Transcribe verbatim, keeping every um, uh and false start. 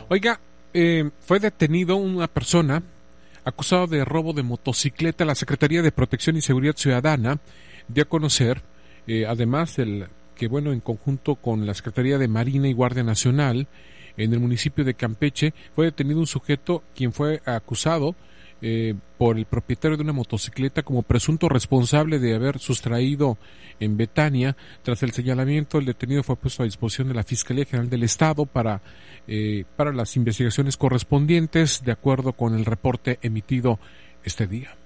Oiga, eh, fue detenido una persona acusado de robo de motocicleta. La Secretaría de Protección y Seguridad Ciudadana dio a conocer, eh, además del que, bueno, en conjunto con la Secretaría de Marina y Guardia Nacional, en el municipio de Campeche, fue detenido un sujeto quien fue acusado eh, por el propietario de una motocicleta como presunto responsable de haber sustraído en Betania. Tras el señalamiento, el detenido fue puesto a disposición de la Fiscalía General del Estado para, eh, para las investigaciones correspondientes, de acuerdo con el reporte emitido este día.